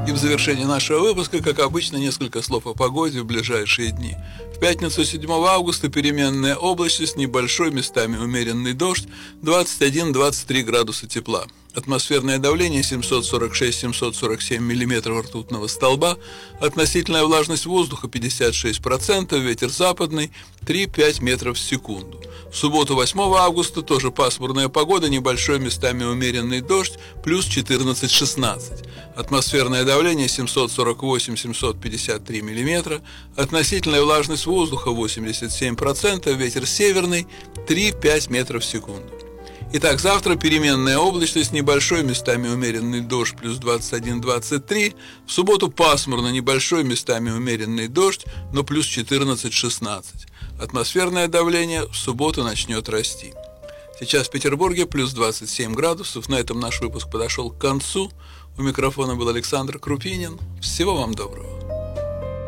И в завершении нашего выпуска, как обычно, несколько слов о погоде в ближайшие дни. В пятницу 7 августа переменная облачность, небольшой, местами умеренный дождь, 21-23 градуса тепла. Атмосферное давление 746-747 мм ртутного столба, относительная влажность воздуха 56%, ветер западный 3-5 метров в секунду. В субботу 8 августа тоже пасмурная погода, небольшой, местами умеренный дождь, плюс 14-16. Атмосферное давление 748-753 мм, относительная влажность воздуха 87%, ветер северный 3-5 метров в секунду. Итак, завтра переменная облачность, небольшой, местами умеренный дождь, плюс 21-23. В субботу пасмурно, небольшой, местами умеренный дождь, но плюс 14-16. Атмосферное давление в субботу начнет расти. Сейчас в Петербурге плюс 27 градусов. На этом наш выпуск подошел к концу. У микрофона был Александр Крупинин. Всего вам доброго.